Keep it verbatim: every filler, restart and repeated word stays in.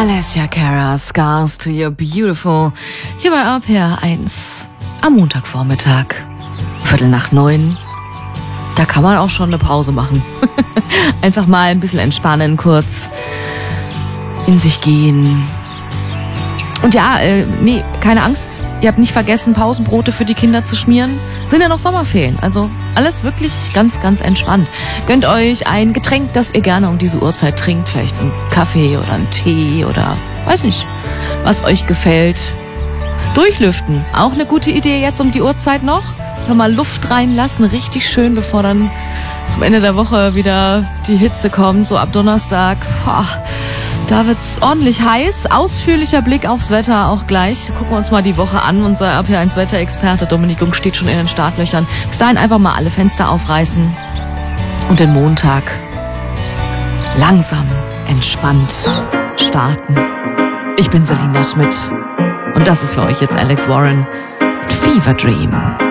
Alessia Cara, Scars to Your Beautiful, hier bei R P R eins am Montagvormittag, Viertel nach neun. Da kann man auch schon eine Pause machen. Einfach mal ein bisschen entspannen, kurz in sich gehen. Und ja, äh, nee, keine Angst. Ihr habt nicht vergessen, Pausenbrote für die Kinder zu schmieren. Sind ja noch Sommerferien, also alles wirklich ganz, ganz entspannt. Gönnt euch ein Getränk, das ihr gerne um diese Uhrzeit trinkt. Vielleicht einen Kaffee oder einen Tee oder weiß nicht, was euch gefällt. Durchlüften, auch eine gute Idee jetzt um die Uhrzeit noch. Nochmal Luft reinlassen, richtig schön, bevor dann zum Ende der Woche wieder die Hitze kommt, so ab Donnerstag. Boah, da wird's ordentlich heiß. Ausführlicher Blick aufs Wetter auch gleich. Gucken wir uns mal die Woche an. Unser R P R eins Wetterexperte Dominik Jung steht schon in den Startlöchern. Bis dahin einfach mal alle Fenster aufreißen und den Montag langsam, entspannt starten. Ich bin Selina Schmidt und das ist für euch jetzt Alex Warren mit Fever Dream.